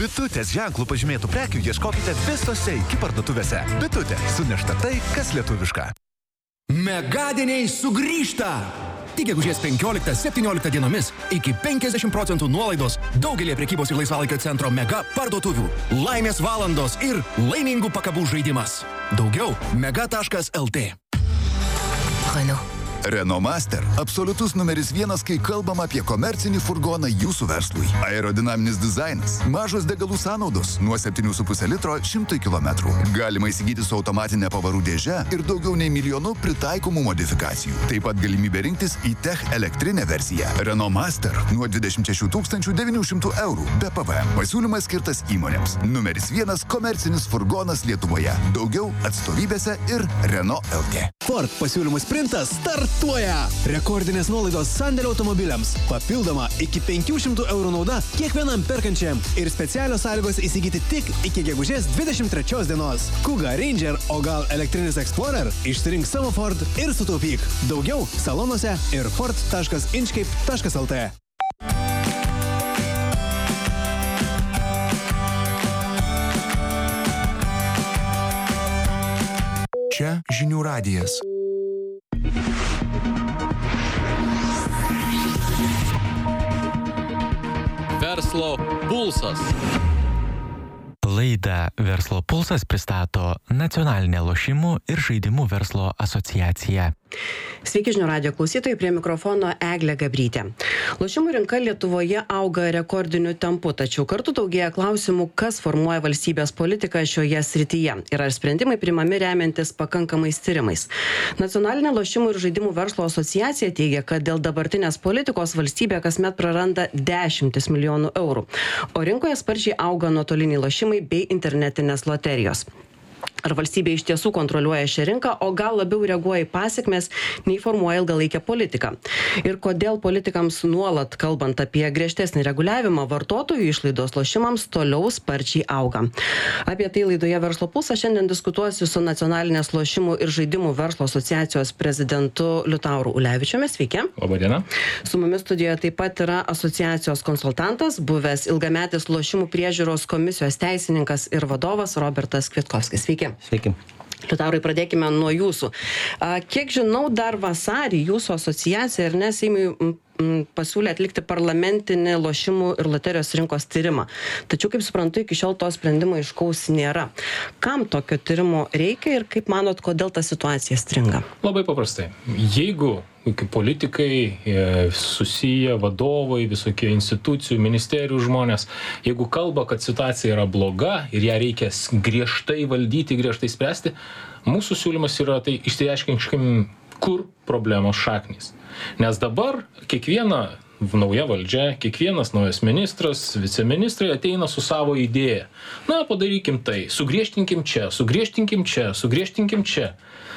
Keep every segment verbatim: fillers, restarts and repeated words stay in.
Bitutės ženklų pažymėtų prekių ieškokite visose iki parduotuvėse. Bitutė – sunešta tai, kas lietuviška. Megadieniai sugrįžta! Tik gegužės penkioliktą septynioliktą dienomis iki penkiasdešimt procentų nuolaidos daugelį prekybos ir laisvalaikio centro Mega parduotuvių. Laimės valandos ir laimingų pakabų žaidimas. Daugiau mega taškas lt. Renault. Renault Master – absoliutus numeris vienas, kai kalbam apie komercinį furgoną jūsų verslui. Aerodinaminis dizainas, mažos degalų sąnaudos nuo septynių su puse litro šimtui kilometrų. Galima įsigyti su automatinė pavarų dėže ir daugiau nei milijonu pritaikomų modifikacijų. Taip pat galimybė rinktis e-Tech elektrinę versiją. Renault Master nuo dvidešimt šešių tūkstančių devynių šimtų eurų be P V M. Pasiūlymas skirtas įmonėms. Numeris vienas komercinis furgonas Lietuvoje. Daugiau atstovybėse ir Renault L T. Ford pasiūlymų sprintas startuoja! Rekordinės nuolaidos sandėlio automobiliams. Papildoma iki penkių šimtų eurų nauda kiekvienam perkančiam. Ir specialios sąlygos įsigyti tik iki gegužės dvidešimt trečios dienos. Kuga, Ranger, o gal elektrinis Explorer? Išsirink savo Ford ir sutaupyk. Daugiau salonuose ir ford taškas inchcape taškas lt. Čia žinių radijas. Verslo pulsas. Laidą Verslo pulsas pristato Nacionalinė lošimų ir žaidimų verslo asociacija. Sveiki žinių radijo klausytojai, prie mikrofono Eglė Gabrytė. Lošimų rinka Lietuvoje auga rekordiniu tempu, tačiau kartu daugėja klausimų, kas formuoja valstybės politiką šioje srityje ir ar sprendimai priimami remiantis pakankamais tyrimais. Nacionalinė lošimų ir žaidimų verslo asociacija teigia, kad dėl dabartinės politikos valstybė kasmet praranda dešimtis milijonų eurų, o rinkoje sparčiai auga nuotoliniai lošimai bei internetinės loterijos. Ar valstybė iš tiesų kontroliuoja šią rinką, o gal labiau reaguoja į pasekmes, nei formuoja ilgalaikę politiką? Ir kodėl politikams nuolat, kalbant apie griežtesnį reguliavimą, vartotojų išlaidos lošimams toliau sparčiai auga? Apie tai laidoje Verslo pulsas šiandien diskutuosiu su Nacionalinės lošimų ir žaidimų verslo asociacijos prezidentu Liutauru Ulevičiumi. Sveiki. Labadiena. Su mumis studijoje taip pat yra asociacijos konsultantas, buvęs ilgametis lošimų priežiūros komisijos teisininkas ir vadovas Robertas Kvietkovskis. Sveiki. Sveiki. Liutaurai, pradėkime nuo jūsų. Kiek žinau, dar vasarį jūsų asociacija ir ne Seimui pasiūlė atlikti parlamentinį lošimų ir loterijos rinkos tyrimą. Tačiau, kaip suprantu, iki šiol to sprendimo aiškaus nėra. Kam tokio tyrimo reikia ir kaip manot, kodėl ta situacija stringa? Labai paprastai. Jeigu politikai, susiję vadovai, visokie institucijų, ministerijų žmonės, jeigu kalba, kad situacija yra bloga ir ją reikia griežtai valdyti, griežtai spręsti, mūsų siūlymas yra tai išsiaiškinkim, kur problemos šaknys. Nes dabar kiekviena nauja valdžia, kiekvienas naujas ministras, viceministrai ateina su savo idėja. Na, padarykim tai, sugriežtinkim čia, sugriežtinkim čia, sugriežtinkim čia.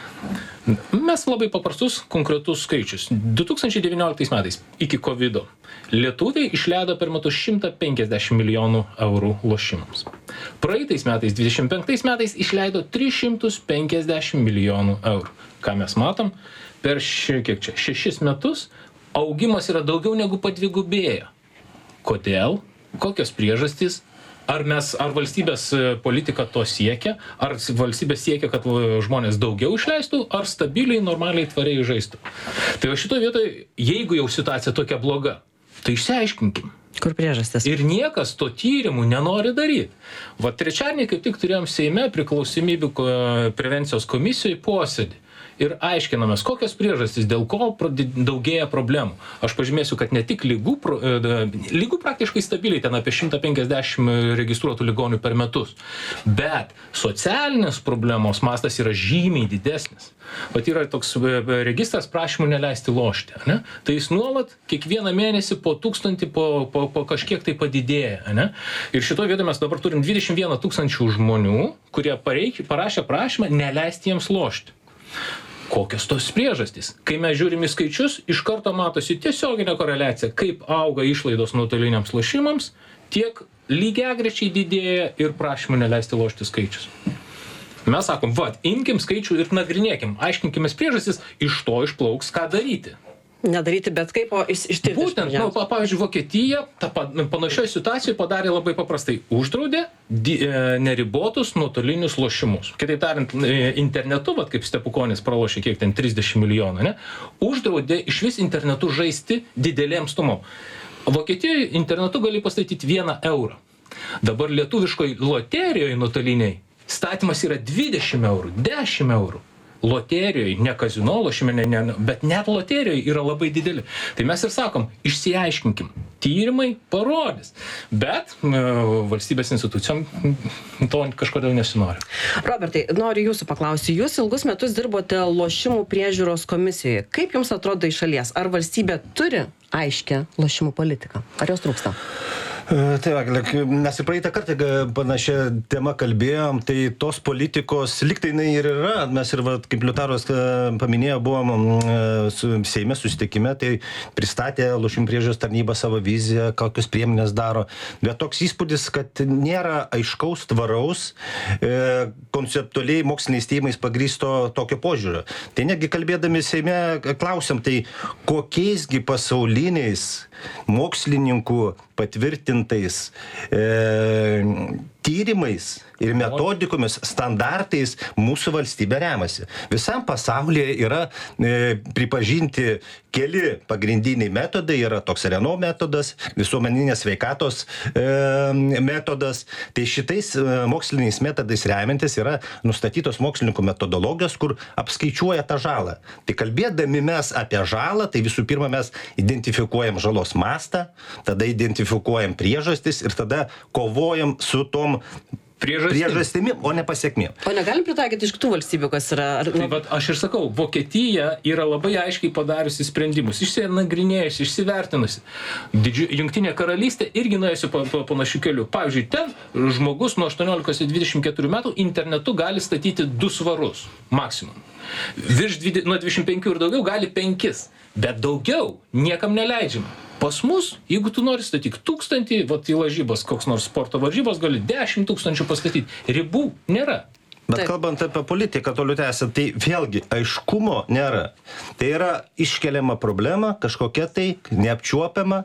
Mes labai paprastus, konkretus skaičius. du tūkstančiai devynioliktais metais, iki kovido, lietuviai išleido per metus šimtą penkiasdešimt milijonų eurų lošimams. Praeitais metais, dvidešimt penktais metais, išleido tris šimtus penkiasdešimt milijonų eurų. Ką mes matom? Per ši, kiek čia, šešis metus augimas yra daugiau negu padvigubėjo. Kodėl? Kokios priežastys? Ar mes, ar valstybės politika to siekia, ar valstybė siekia, kad žmonės daugiau išleistų, ar stabiliai, normaliai, tvariai žaistų. Tai va šitoje vietoje, jeigu jau situacija tokia bloga, tai išsiaiškinkim. Kur priežastis? Ir niekas to tyrimų nenori daryti. Va trečiadienį kaip tik turėjom Seime priklausomybių prevencijos komisijoje posėdį. Ir aiškinamės, kokios priežastys, dėl ko daugėja problemų. Aš pažymėsiu, kad ne tik lygų, lygų praktiškai stabiliai, ten apie šimtą penkiasdešimt registruotų ligonių per metus, bet socialinės problemos mastas yra žymiai didesnis. Vat yra toks registras prašymų neleisti lošti, ne? Tai jis nuolat kiekvieną mėnesį po tūkstantį, po, po, po kažkiek tai padidėja, ne? Ir šitoje vietoje mes dabar turim dvidešimt vieną tūkstančių žmonių, kurie pareik, parašė prašymą neleisti jiems lošti. Kokios tos priežastys? Kai mes žiūrim į skaičius, iš karto matosi tiesioginė koreliacija, kaip auga išlaidos nuotoliniams lošimams, tiek lygiagrečiai didėja ir prašymų neleisti lošti skaičius. Mes sakom, va, imkim skaičių ir nagrinėkim, aiškinkimės priežastis, iš to išplauks, ką daryti. Nedaryti bet kaip, o iš- ištirti. Būtent, nu, pa- pavyzdžiui, Vokietija ta pa- panašioje situacijoje padarė labai paprastai. Uždraudė di, e, neribotus nuotolinius lošimus. Kitaip tariant, e, internetu, vat, kaip Stepukonis pralošė, kiek ten trisdešimt milijonų, ne? Uždraudė iš vis internetu žaisti didelėm sumom. Vokietijoje internetu gali pastatyti vieną eurą. Dabar lietuviškoj loterijoje nuotoliniai statymas yra dvidešimt eurų, dešimt eurų. Loterijoje, ne kazino lošime, ne, ne, bet net loterijoje yra labai dideli. Tai mes ir sakom, išsiaiškinkim. Tyrimai parodys. Bet e, valstybės institucijom to kažkodėl nesinori. Robertai, noriu jūsų paklausti. Jūs ilgus metus dirbote lošimų priežiūros komisijoje. Kaip jums atrodo iš šalies? Ar valstybė turi aiškę lošimų politiką? Ar jos trūksta? Tai va, mes ir praeitą kartą panašią temą kalbėjom, tai tos politikos liktai jinai ir yra. Mes ir, va, kaip Liutaras paminėjo, buvom su Seime susitikime, tai pristatė lošimų priežiūros tarnyba savo viziją, kokios priemonės daro. Bet toks įspūdis, kad nėra aiškaus, tvaraus, e, konceptualiai moksliniais tyrimais pagrįsto tokio požiūrio. Tai netgi kalbėdami Seime klausiam, tai kokiaisgi pasauliniais mokslininkų patvirtintais e, tyrimais ir metodikomis, standartais mūsų valstybė remiasi. Visam pasaulyje yra e, pripažinti keli pagrindiniai metodai, yra toks Reno metodas, visuomeninės sveikatos e, metodas. Tai šitais e, moksliniais metodais remiantis yra nustatytos mokslininkų metodologijos, kur apskaičiuoja tą žalą. Tai kalbėdami mes apie žalą, tai visų pirma mes identifikuojam žalos mastą, tada identifikuojam priežastis ir tada kovojam su tom Priežastim. priežastimi, o ne pasiekmėm. O negalim pritaikyti iš kitų valstybių, kas yra... Ar... Tai vat, aš ir sakau, Vokietija yra labai aiškiai padariusi sprendimus, išsinagrinėjusi, išsivertinusi. Didži... Jungtinė karalystė irgi nuėjusi pa, pa, panašių kelių. Pavyzdžiui, ten žmogus nuo aštuoniolikos iki dvidešimt keturių metų internetu gali statyti du svarus maksimum. Virš dvidešimt, nuo dvidešimt penkių ir daugiau gali penkis, bet daugiau niekam neleidžiama. Pas mus, jeigu tu nori statyk tūkstantį, vat į lažybas, koks nors sporto varžybos, gali dešimt tūkstančių pastatyti. Ribų nėra. Bet Taip. Kalbant apie politiką, toliau tęsiant, tai vėlgi aiškumo nėra. Tai yra iškeliama problema, kažkokia tai neapčiuopiama,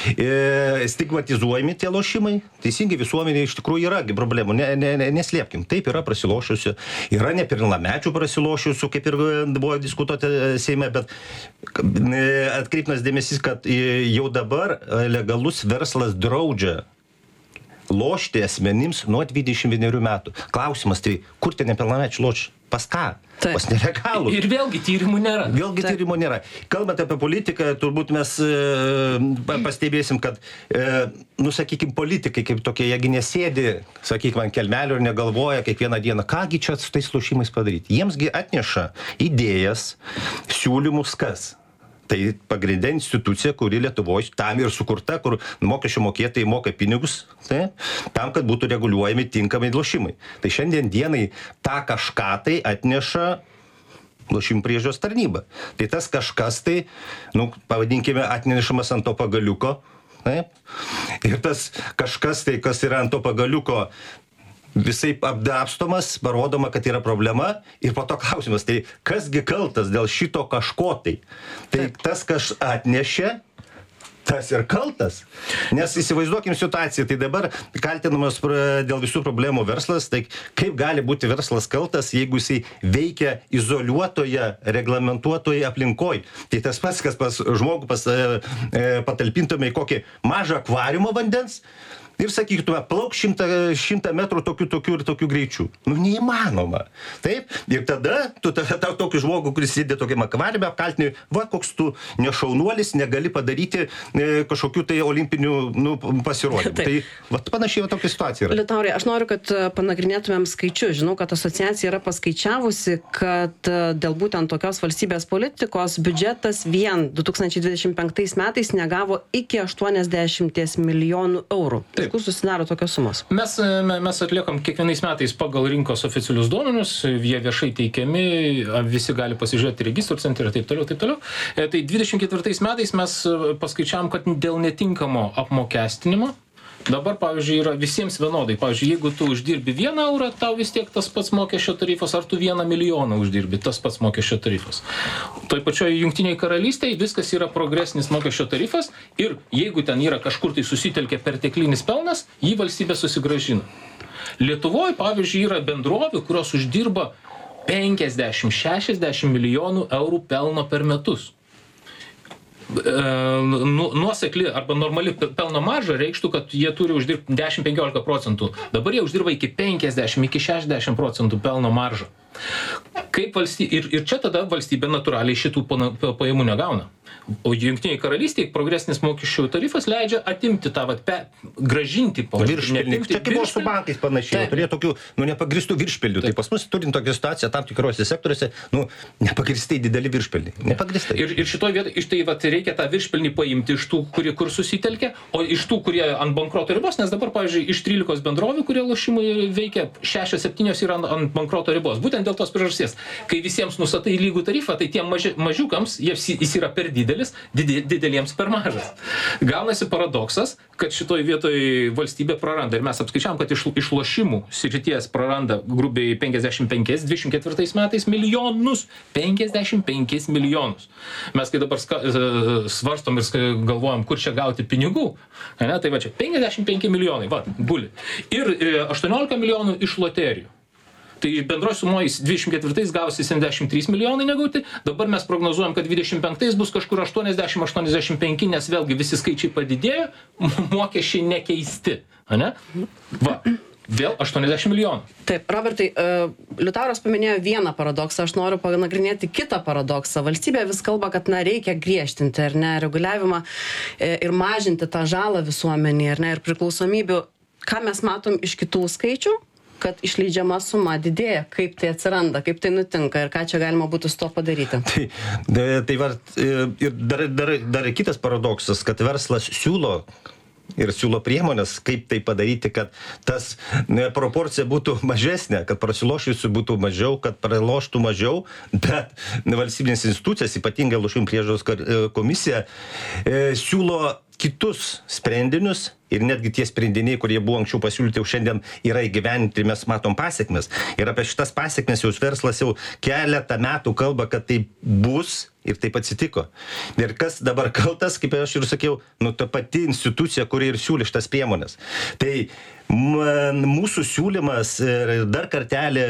e, stigmatizuojami tie lošimai. Teisingai visuomenė iš tikrųjų yra problemų, ne, ne, ne, neslėpkim. Taip, yra prasilošiusių, yra nepilnamečių prasilošiusių, kaip ir buvo diskutuoti Seime, bet atkreiptinas dėmesys, kad jau dabar legalus verslas draudžia lošti asmenims nuo dvidešimt vienerių metų. Klausimas, tai kur tie nepilnamečiai lošia? Pas ką? Taip. Pas nelegalų. Ir vėlgi tyrimų nėra. Vėlgi Taip. tyrimų nėra. Kalbant apie politiką, turbūt mes e, pastebėsim, kad, e, nu, sakykim, politikai kaip tokie, jeigu nesėdi, sakykim, ant kelmelio ir negalvoja kiekvieną dieną, kągi čia su tais lošimais padaryti. Jiemsgi atneša idėjas, siūlymus kas? Tai pagrindė institucija, kuri Lietuvoje tam ir sukurta, kur mokesčių mokėtojai moka pinigus, tai, tam, kad būtų reguliuojami tinkamai lošimai. Tai šiandien dienai tą kažką tai atneša lošimų priežiūros tarnyba. Tai tas kažkas tai, nu, pavadinkime, atnešamas ant to pagaliuko. Taip? Ir tas kažkas tai, kas yra ant to pagaliuko, visai apdapstomas, parodoma, kad yra problema ir po to klausimas, tai kasgi kaltas dėl šito kažko tai? Tai tas, kas atnešė, tas ir kaltas. Nes įsivaizduokim situaciją, tai dabar kaltinamas dėl visų problemų verslas, tai kaip gali būti verslas kaltas, jeigu jisai veikia izoliuotoje, reglamentuotoje aplinkoje. Tai tas pats, kas pas žmogų pas, e, patalpintume į kokį mažą akvariumą vandens, ir sakytume, plauk šimtą, šimtą metrų tokių, tokių ir tokių greičių. Nu, neįmanoma. Taip? Ir tada tu tau tokį žmogų, kuris sėdė tokiam akvariume, apkaltini, va, koks tu nešaunuolis, negali padaryti e, kažkokių tai olimpinių nu, pasirodymų. Tai va, panašiai va, tokia situacija yra. Liutaurai, aš noriu, kad panagrinėtumėm skaičius. Žinau, kad asociacija yra paskaičiavusi, kad dėl būtent tokios valstybės politikos biudžetas vien du tūkstančiai dvidešimt penktais metais negavo iki aštuoniasdešimt milijonų eurų. Taip. Kur susidaro tokios sumos? Mes, mes atliekam kiekvienais metais pagal rinkos oficialius duomenis, jie viešai teikiami, visi gali pasižiūrėti registrų centre ir taip toliau, taip toliau. Tai dvidešimt ketvirtais metais mes paskaičiavom, kad dėl netinkamo apmokestinimo Dabar, pavyzdžiui, yra visiems vienodai. Pavyzdžiui, jeigu tu uždirbi vieną eurą, tau vis tiek tas pats mokesčio tarifas, ar tu vieną milijoną uždirbi, tas pats mokesčio tarifas. Toj pačioje Jungtinėje karalystėje viskas yra progresinis mokesčio tarifas ir jeigu ten yra kažkur tai susitelkia perteklinis pelnas, jį valstybė susigrąžina. Lietuvoje, pavyzdžiui, yra bendrovių, kurios uždirba penkiasdešimt šešiasdešimt milijonų eurų pelno per metus. Nu, nuosekli arba normali pelno marža reikštų, kad jie turi uždirbti dešimt penkiolika procentų. Dabar jie uždirba iki penkiasdešimt, iki šešiasdešimt procentų pelno maržą. Kaip valstybė, ir, ir čia tada valstybė natūraliai šitų pajamų negauna. O Jungtinėje karalystėje progresinis mokesčių tarifas leidžia atimti tą, vat, pe, gražinti po viršpilnį. Čia kaip buvo su bankais panašiai, turėjo tokių, nu, nepagristų viršpilnių. Tai pas mus turint tokią situaciją tam tikrose sektoriuose, nu, nepagristai dideli viršpilniai. Nepagristai. Ir, ir šitoje vietoje, iš tai, vat, reikia tą viršpilnį paimti iš tų, kurie kur susitelkia, o iš tų, kurie ant bankroto ribos, nes dabar, pavyzdžiui, iš trylikos bendrovių, kurie lošimai veikia, šešios septynios yra ant, ant bankroto ribos. Būtent dėl tos priežasties. Kai visiems nustatai lygų tarifą, tai tiem maži, mažiukams jis, jis yra per didelis, dideliems per mažas. Gaunasi paradoksas, kad šitoj vietoj valstybė praranda. Ir mes apskaičiavom, kad iš, iš lošimų srities praranda grubiai penkiasdešimt penkis, dvidešimt ketvirtais metais milijonus. penkiasdešimt penkis milijonus. Mes kai dabar ska, svarstom ir galvojam, kur čia gauti pinigų, ne, tai va čia penkiasdešimt penki milijonai, va, guli. Ir aštuoniolika milijonų iš loterijų. Tai bendros sumos dvidešimt ketvirtais gavosi septyniasdešimt trys milijonai negauti, dabar mes prognozuojam, kad dvidešimt penktais bus kažkur aštuoniasdešimt aštuoniasdešimt penki, nes vėlgi visi skaičiai padidėjo, mokesčiai nekeisti, ane? Va, vėl aštuoniasdešimt milijonų. Taip, Robertai, uh, Liutauras paminėjo vieną paradoksą, aš noriu panagrinėti kitą paradoksą. Valstybė vis kalba, kad na, reikia griežtinti ar ne, reguliavimą e, ir mažinti tą žalą visuomenį ar ne, ir priklausomybių. Ką mes matom iš kitų skaičių? Kad išleidžiama suma didėja, kaip tai atsiranda, kaip tai nutinka ir ką čia galima būtų su to padaryti. Tai, tai var, ir dar, dar, dar kitas paradoksas, kad verslas siūlo ir siūlo priemonės, kaip tai padaryti, kad tas ne, proporcija būtų mažesnė, kad prasilošusių būtų mažiau, kad praloštų mažiau, bet valstybinės institucijas, ypatingai lošimų priežiūros komisija, e, siūlo kitus sprendinius ir netgi tie sprendiniai, kurie buvo anksčiau pasiūlyti, jau šiandien yra įgyvendinti, mes matom pasiekmes. Ir apie šitas pasiekmes jau verslas jau keletą metų kalba, kad tai bus ir taip atsitiko. Ir kas dabar kaltas, kaip aš ir sakiau, nu ta pati institucija, kuri ir siūlė šitas priemonės. Tai m, mūsų siūlymas ir dar kartelį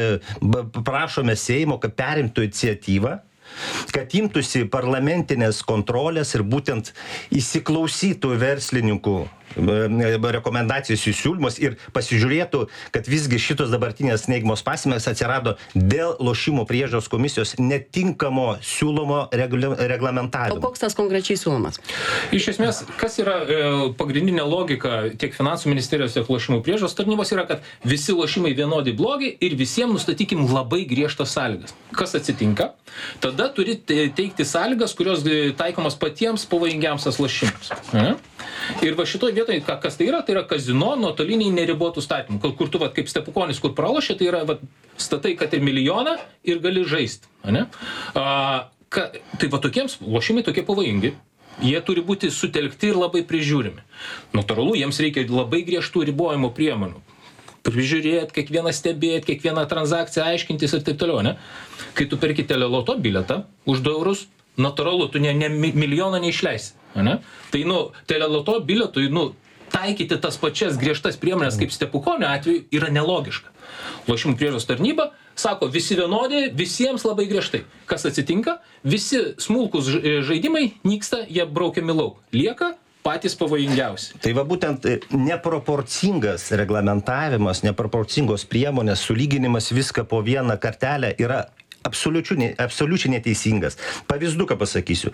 prašome Seimo, kad perimtų iniciatyvą, kad imtųsi parlamentinės kontrolės ir būtent įsiklausytų verslininkų rekomendacijos įsiūlymus ir pasižiūrėtų, kad visgi šitos dabartinės neigiamos pasekmės atsirado dėl lošimų priežiūros komisijos netinkamo siūlomo reglamentavimo. O koks tas konkrečiai siūlomas? Iš esmės, kas yra e, pagrindinė logika tiek finansų ministerijos, tiek lošimų priežiūros tarnybos yra, kad visi lošimai vienodai blogi ir visiems nustatykim labai griežtas sąlygas. Kas atsitinka? Tada turi teikti sąlygas, kurios taikomos patiems pavojingiausias lošimams. Ne? Ir va šitoj vietoje, kas tai yra, tai yra kazino nuotoliniai neribotų statymų. Kur tu, va, kaip stepukonis, kur pralošė, tai yra, va, statai, kad ir milijoną ir gali žaisti. Ne? A, ka, tai va tokiems lošimai tokie pavojingi. Jie turi būti sutelkti ir labai prižiūrimi. Natūralu, jiems reikia labai griežtų ribojimo priemonių. Prižiūrėti, kiekvieną stebėti, kiekvieną transakciją aiškintis ir taip toliau, ne? Kai tu perki teleloto bilietą už du eurus, natūralu, tu ne, ne milijoną neišleisi, ne? Tai, nu, teleloto bilietui, nu, taikyti tas pačias griežtas priemonės kaip stepukonio atveju yra nelogiška. Lošimų priežiūros tarnyba sako, visi vienodi, visiems labai griežtai. Kas atsitinka? Visi smulkus žaidimai nyksta, jie braukiami lauk. Lieka patys pavojingiausi. Tai va būtent neproporcingas reglamentavimas, neproporcingos priemonės, sulyginimas viską po vieną kartelę yra absoliučiai, absoliučiai neteisingas. Pavyzduką pasakysiu.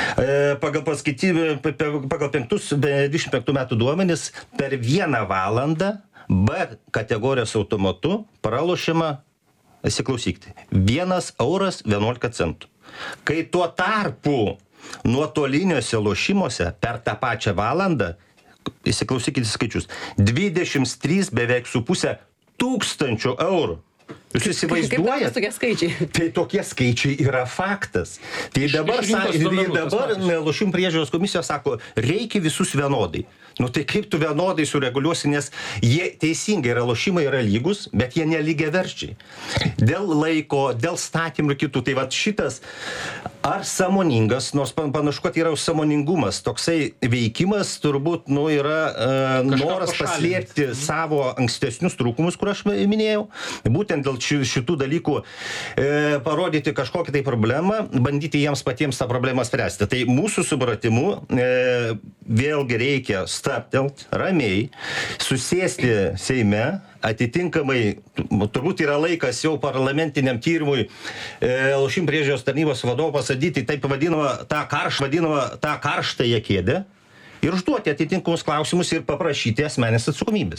E, pagal, paskaity, pagal penktus, dvidešimt penktų metų duomenis per vieną valandą B kategorijos automatu pralošiama, įsiklausykite, vienas euras vienuolika centų. Kai tuo tarpu nuotoliniuose lošimuose per tą pačią valandą, įsiklausykite skaičius, dvidešimt trys beveik su pusę tūkstančių eurų. Jūs Kaip įsivaizduojate? tokie skaičiai? Tai tokie skaičiai yra faktas. Tai dabar, iš rinkos sa- duomenų tas dabar faktas. lošimų priežiūros komisija sako, reikia visus vienodai. Nu tai kaip tu vienodai sureguliuosi, nes jie teisingai yra, lošimai yra lygus, bet jie nelygiaverčiai. Dėl laiko, dėl statymų ir kitų. Tai va šitas, ar sąmoningas, nors pan- panašu, kad yra sąmoningumas, toksai veikimas turbūt, nu, yra e, Kažką noras pašalint. paslėpti savo ankstesnius trūkumus, kur aš minėjau. Būtent dėl ši- šitų dalykų e, parodyti kažkokią tai problemą, bandyti jiems patiems tą problemą spręsti. Tai mūsų supratimu e, vėlgi reikia stabtelt ramiai, susėsti Seime, atitinkamai, turbūt yra laikas jau parlamentiniam tyrimui e, lošimų priežiūros tarnybos vadovo pasadyti taip vadinamą tą karštą, vadinamą tą karštąją kėdę ir užduoti atitinkamus klausimus ir paprašyti asmenės atsakomybės.